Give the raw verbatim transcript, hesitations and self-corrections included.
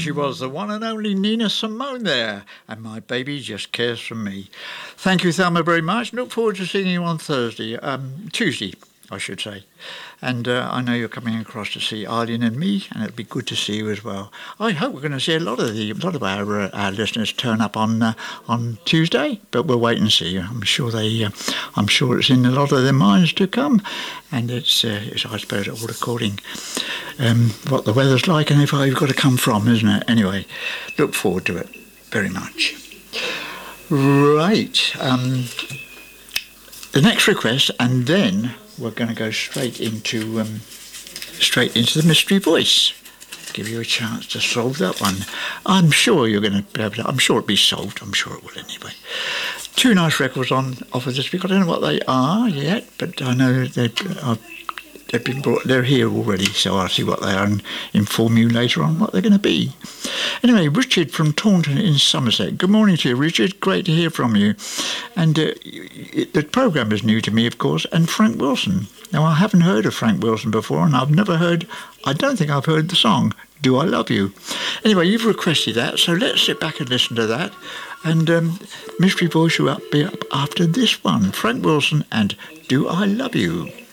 she was, the one and only Nina Simone there. And My Baby Just Cares For Me. Thank you, Thelma, very much. Look forward to seeing you on Thursday, um, Tuesday, I should say. And uh, I know you're coming across to see Arlene and me, and it'll be good to see you as well. I hope we're going to see a lot of the, a lot of our uh, our listeners turn up on uh, on Tuesday, but we'll wait and see. I'm sure they, uh, I'm sure it's in a lot of their minds to come, and it's, uh, it's I suppose, all according um, what the weather's like and if you've got to come from, isn't it? Anyway, look forward to it very much. Right, um, the next request, and then we're going to go straight into um, straight into the mystery voice. Give you a chance to solve that one. I'm sure you're going to be able to. I'm sure it'll be solved. I'm sure it will anyway. Two nice records on offer this week. I don't know what they are yet, but I know they've, uh, they've been brought. They're here already, so I'll see what they are and inform you later on what they're going to be. Anyway, Richard from Taunton in Somerset. Good morning to you, Richard. Great to hear from you. And uh, it, the programme is new to me, of course, and Frank Wilson. Now, I haven't heard of Frank Wilson before, and I've never heard, I don't think I've heard the song, Do I Love You? Anyway, you've requested that, so let's sit back and listen to that. And um, Mystery Voice will be up after this one. Frank Wilson and Do I Love You?